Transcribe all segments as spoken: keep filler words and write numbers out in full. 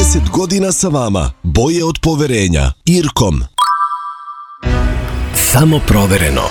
trideset godina sa vama. Boje od poverenja. Irkom. Samo provereno.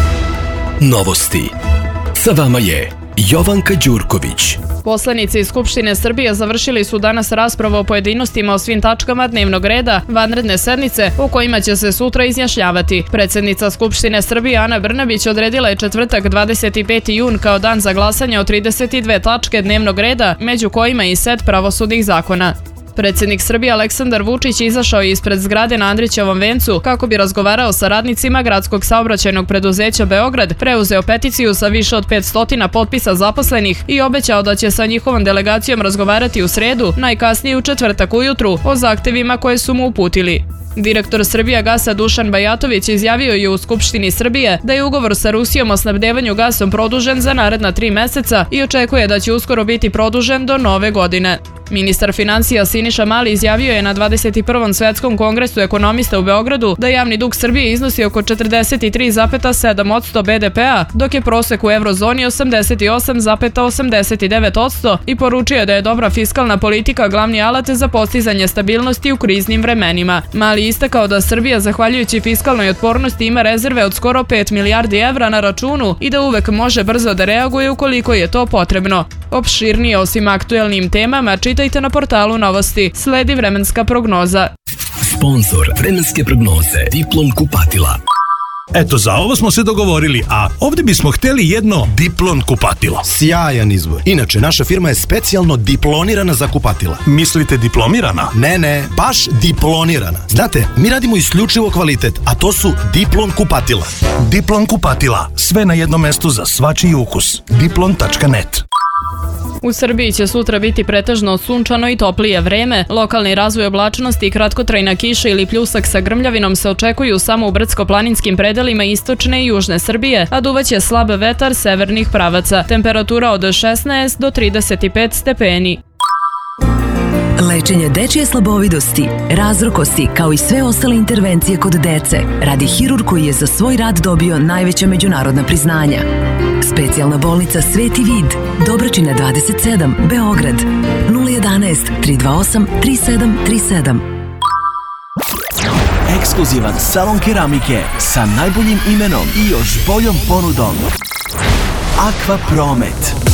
Novosti. Sa vama je Jovanka Đurković. Poslanici iz Skupštine Srbije završili su danas raspravu o pojedinostima o svim tačkama dnevnog reda vanredne sednice u kojima će se sutra izjašnjavati. Predsjednica Skupštine Srbije Ana Brnabić odredila je četvrtak dvadeset peti jun kao dan za glasanje o trideset dve tačke dnevnog reda, među kojima i set pravosudnih zakona. Predsjednik Srbije Aleksandar Vučić izašao je ispred zgrade na Andrićevom vencu kako bi razgovarao sa radnicima Gradskog saobraćajnog preduzeća Beograd, preuzeo peticiju sa više od petsto potpisa zaposlenih i obećao da će sa njihovom delegacijom razgovarati u sredu, najkasnije u četvrtak ujutru, o zahtevima koje su mu uputili. Direktor Srbijagasa Dušan Bajatović izjavio je u Skupštini Srbije da je ugovor sa Rusijom o snabdevanju gasom produžen za naredna tri meseca i očekuje da će uskoro biti produžen do nove godine. Ministar financija Siniša Mali izjavio je na dvadeset prvom svetskom kongresu ekonomista u Beogradu da javni dug Srbije iznosi oko četrdeset tri zarez sedam posto be de pea, dok je prosek u eurozoni osamdeset osam zarez osamdeset devet posto i poručio da je dobra fiskalna politika glavni alat za postizanje stabilnosti u kriznim vremenima. Mali istakao da Srbija, zahvaljujući fiskalnoj otpornosti, ima rezerve od skoro pet milijardi evra na računu i da uvek može brzo da reaguje ukoliko je to potrebno. Opširnije osim aktuelnim temama čitajte na portalu Novosti. Sledi vremenska prognoza. Sponzor vremenske prognoze Diplon kupatila. Eto, za ovo smo se dogovorili, a ovdje bismo htjeli jedno Diplon kupatilo. Sjajan izbor. Inače, naša firma je specijalno diplonirana za kupatila. Mislite diplomirana? Ne, ne, baš diplonirana. Znate, mi radimo isključivo kvalitet, a to su Diplon kupatila. Diplon kupatila. Sve na jednom mestu za svačiji ukus. diplon tačka net. U Srbiji će sutra biti pretežno sunčano i toplije vreme. Lokalni razvoj oblačnosti i kratkotrajna kiša ili pljusak sa grmljavinom se očekuju samo u brdsko-planinskim predelima istočne i južne Srbije, a duvaće slab vetar severnih pravaca. Temperatura od šesnaest do trideset pet stepeni. Lečenje dečije slabovidosti, razrokosti, kao i sve ostale intervencije kod dece, radi hirurg koji je za svoj rad dobio najveća međunarodna priznanja. Specijalna bolnica Sveti Vid, Dobračina dvadeset sedam, Beograd, nula jedanaest tri dva osam tri sedam tri sedam. Ekskluzivan salon keramike sa najboljim imenom i još boljom ponudom. Aqua Promet.